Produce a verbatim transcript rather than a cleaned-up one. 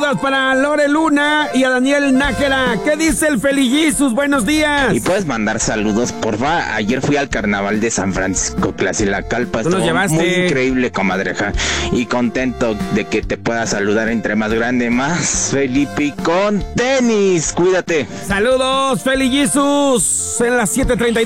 Saludos para Lore Luna y a Daniel Nájera. ¿Qué dice el Felillizus? Buenos días. Y puedes mandar saludos, porfa. Ayer fui al carnaval de San Francisco Tlaxcalpa. Tú nos llevaste. Muy increíble, comadreja. Y contento de que te pueda saludar entre más grande, más Felipe con tenis. Cuídate. Saludos, Felillizus. En las siete treinta y dos.